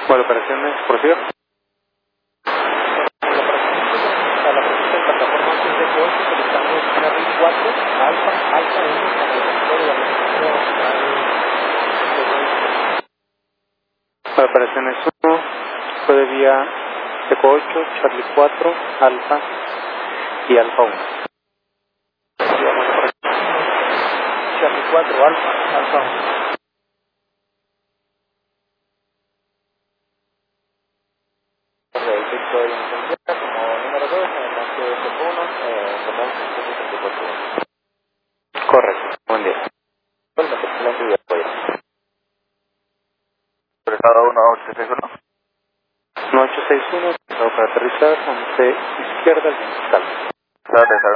Bueno, operaciones, prosiga. A la presencia de plataforma 88 solicitamos Charlie 4, Alfa 1 para el territorio de Bueno, operaciones 1, fue de vía Eco 8, Charlie 4, Alfa y Alfa 1. Charlie 4, Alfa 1. Victoria como número 2, además que es 1, Correcto, buen día. excelente día. Presado 1861. 1861, para aterrizar, 11 izquierda, al fiscal. Claro,